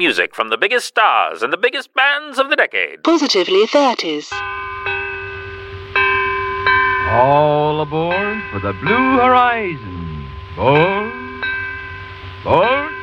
music from the biggest stars and the biggest bands of the decade. Positively 30s. All aboard for the Blue Horizon. Board.